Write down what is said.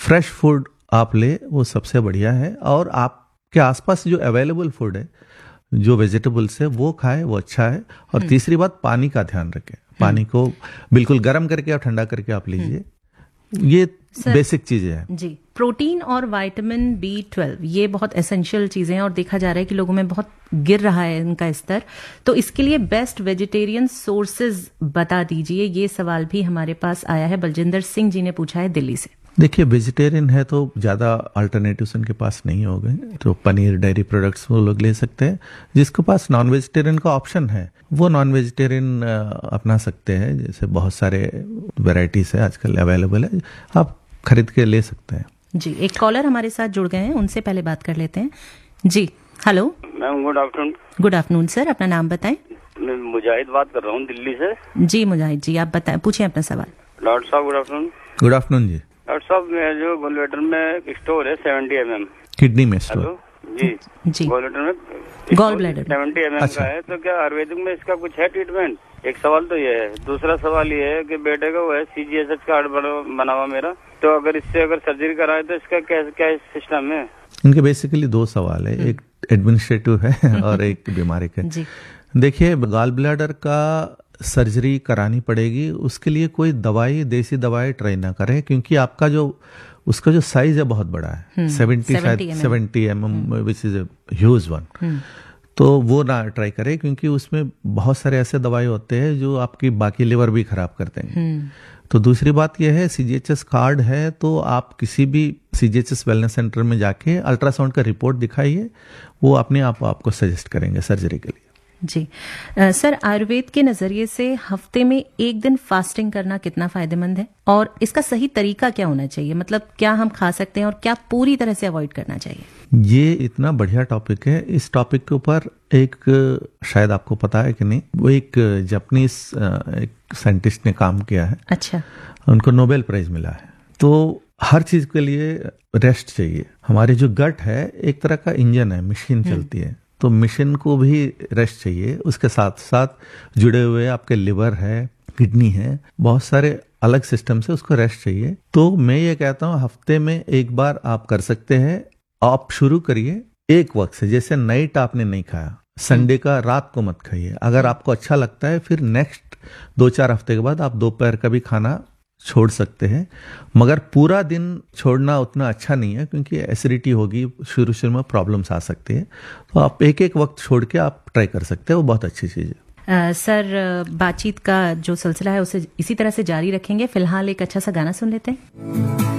Fresh food आप ले, वो सबसे बढ़िया है। और आपके आसपास जो अवेलेबल फूड है, जो वेजिटेबल्स है, वो खाए, वो अच्छा है। और तीसरी बात, पानी का ध्यान रखें। पानी को बिल्कुल गर्म करके और ठंडा करके आप लीजिए। ये बेसिक चीजें हैं जी। प्रोटीन और विटामिन B12 ये बहुत एसेंशियल चीजें हैं और देखा जा रहा है कि लोगों में बहुत गिर रहा है इनका स्तर। तो इसके लिए बेस्ट वेजिटेरियन सोर्सेज बता दीजिए। ये सवाल भी हमारे पास आया है, बलजिंदर सिंह जी ने पूछा है दिल्ली से। देखिए, वेजिटेरियन है तो ज़्यादा अल्टरनेटिव्स उनके पास नहीं हो गए, तो पनीर, डेयरी प्रोडक्ट्स वो लोग ले सकते हैं। जिसके पास नॉन वेजिटेरियन का ऑप्शन है वो नॉन वेजिटेरियन अपना सकते हैं। जैसे बहुत सारे वेराइटीज है आजकल अवेलेबल है, आप खरीद के ले सकते हैं। जी, एक कॉलर हमारे साथ जुड़ गए हैं, उनसे पहले बात कर लेते हैं। जी, hello ma'am, good afternoon. Good afternoon sir, अपना नाम बताएं। मैं मुजाहिद बात कर रहा हूँ दिल्ली से। जी मुजाहिद जी, आप बताएं, पूछिए अपना सवाल। डॉक्टर साहब गुड आफ्टरनून। गुड आफ्टरनून जी। डॉक्टर साहब, मेरा जो गोलवेटर में एक स्टोर है 70 mm। किडनी में स्टोर? हेलो जी जी, गोलवेटर में गॉल ब्लैडर 70 mm अच्छा। का है, तो क्या आयुर्वेदिक में इसका कुछ है ट्रीटमेंट? एक सवाल तो ये है। दूसरा सवाल ये है कि बेटे का वो है CGHS कार्ड बना हुआ मेरा, तो अगर इससे अगर सर्जरी कराए तो इसका क्या सिस्टम है? इनके बेसिकली दो सवाल है, एक एडमिनिस्ट्रेटिव है और एक बीमारी का। देखिए, गॉल ब्लैडर का सर्जरी करानी पड़ेगी। उसके लिए कोई दवाई, देसी दवाई ट्राई ना करें, क्योंकि आपका उसका जो साइज है बहुत बड़ा है, 70 mm, which is huge one. तो वो ना ट्राई करें, क्योंकि उसमें बहुत सारे ऐसे दवाई होते हैं जो आपकी बाकी लिवर भी खराब कर देंगे। तो दूसरी बात यह है, CGHS कार्ड है तो आप किसी भी CGHS वेलनेस सेंटर में जाके अल्ट्रासाउंड का रिपोर्ट दिखाइए, वो अपने आप आपको सजेस्ट करेंगे सर्जरी के लिए। जी सर, आयुर्वेद के नजरिए से हफ्ते में एक दिन फास्टिंग करना कितना फायदेमंद है और इसका सही तरीका क्या होना चाहिए? मतलब क्या हम खा सकते हैं और क्या पूरी तरह से अवॉइड करना चाहिए? ये इतना बढ़िया टॉपिक है। इस टॉपिक के ऊपर एक, शायद आपको पता है कि नहीं, वो एक जापानीज एक साइंटिस्ट ने काम किया है। अच्छा। उनको नोबेल प्राइज मिला है। तो हर चीज के लिए रेस्ट चाहिए। हमारे जो गट है एक तरह का इंजन है, मशीन चलती है, तो मिशन को भी रेस्ट चाहिए। उसके साथ साथ जुड़े हुए आपके लिवर है, किडनी है, बहुत सारे अलग सिस्टम से उसको रेस्ट चाहिए। तो मैं ये कहता हूँ हफ्ते में एक बार आप कर सकते हैं। आप शुरू करिए एक वक्त से, जैसे नाइट आपने नहीं खाया, संडे का रात को मत खाइए। अगर आपको अच्छा लगता है फिर नेक्स्ट 2-4 हफ्ते के बाद आप दोपहर का भी खाना छोड़ सकते हैं। मगर पूरा दिन छोड़ना उतना अच्छा नहीं है, क्योंकि एसिडिटी होगी, शुरू में प्रॉब्लम्स आ सकती है। तो आप एक वक्त छोड़ के आप ट्राई कर सकते हैं, वो बहुत अच्छी चीज़ है। सर, बातचीत का जो सिलसिला है उसे इसी तरह से जारी रखेंगे। फिलहाल एक अच्छा सा गाना सुन लेते हैं।